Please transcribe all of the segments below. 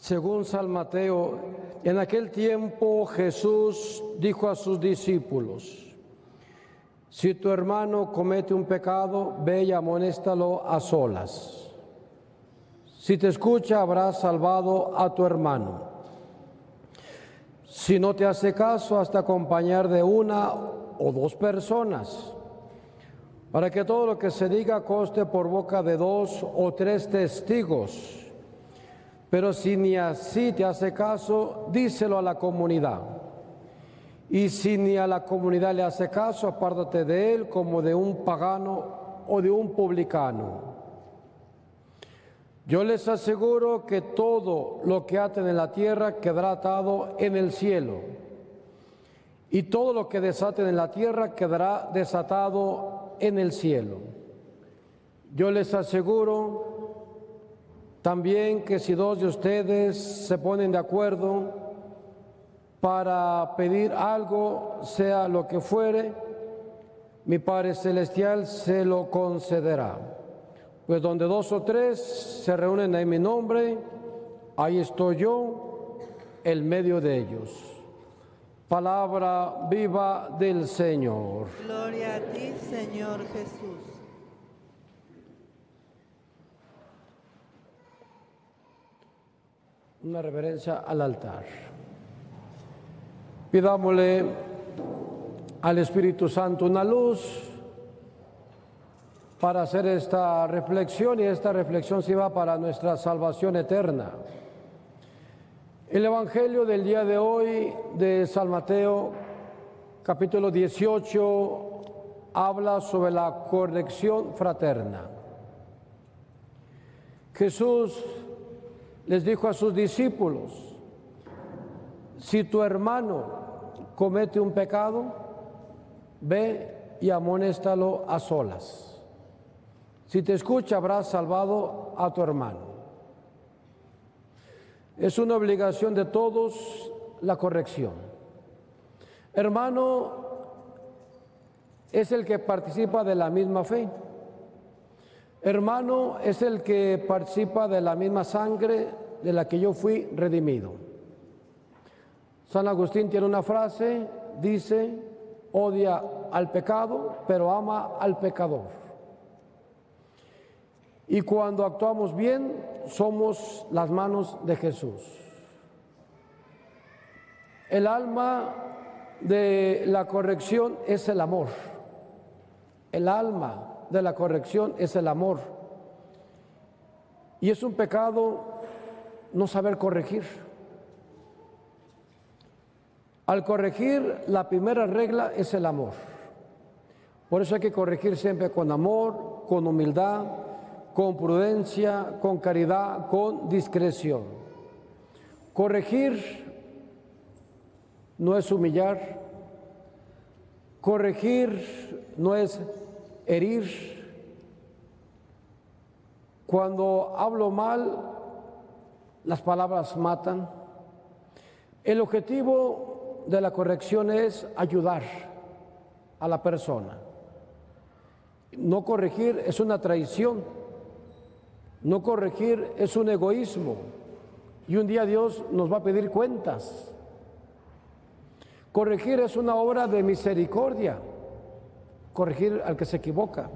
Según San Mateo, en aquel tiempo Jesús dijo a sus discípulos: si tu hermano comete un pecado, ve y amonéstalo a solas. Si te escucha, habrás salvado a tu hermano. Si no te hace caso, hasta acompañar de una o dos personas, para que todo lo que se diga conste por boca de 2 o 3 testigos. Pero si ni así te hace caso, díselo a la comunidad. Y si ni a la comunidad le hace caso, apártate de él como de un pagano o de un publicano. Yo les aseguro que todo lo que aten en la tierra quedará atado en el cielo, y todo lo que desaten en la tierra quedará desatado en el cielo. Yo les aseguro también que si 2 de ustedes se ponen de acuerdo para pedir algo, sea lo que fuere, mi Padre Celestial se lo concederá. Pues donde 2 o 3 se reúnen en mi nombre, ahí estoy yo, en medio de ellos. Palabra viva del Señor. Gloria a ti, Señor Jesús. Una reverencia al altar. Pidámosle al Espíritu Santo una luz para hacer esta reflexión, y esta reflexión sirva para nuestra salvación eterna. El Evangelio del día de hoy de San Mateo, capítulo 18, habla sobre la corrección fraterna. Jesús les dijo a sus discípulos: si tu hermano comete un pecado, ve y amonéstalo a solas. Si te escucha, habrás salvado a tu hermano. Es una obligación de todos la corrección. Hermano es el que participa de la misma fe. Hermano es el que participa de la misma sangre de la que yo fui redimido. San Agustín tiene una frase, dice: odia al pecado, pero ama al pecador. Y cuando actuamos bien, somos las manos de Jesús. El alma de la corrección es el amor. El alma de la corrección es el amor. Y es un pecado no saber corregir. Al corregir, la primera regla es el amor. Por eso hay que corregir siempre con amor, con humildad, con prudencia, con caridad, con discreción. Corregir no es humillar. Corregir no es herir. Cuando hablo mal, las palabras matan. El objetivo de la corrección es ayudar a la persona. No corregir es una traición. No corregir es un egoísmo. Y un día Dios nos va a pedir cuentas. Corregir es una obra de misericordia. Corregir al que se equivoca.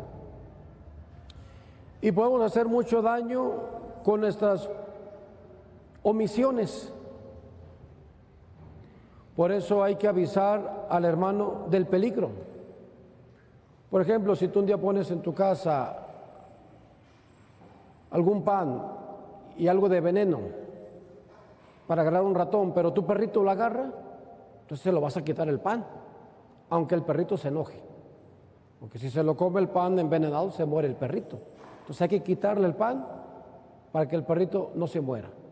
Y podemos hacer mucho daño con nuestras omisiones. Por eso hay que avisar al hermano del peligro. Por ejemplo, si tú un día pones en tu casa algún pan y algo de veneno para agarrar un ratón, pero tu perrito lo agarra, entonces se lo vas a quitar el pan, aunque el perrito se enoje. Porque si se lo come el pan envenenado, se muere el perrito. Entonces hay que quitarle el pan para que el perrito no se muera.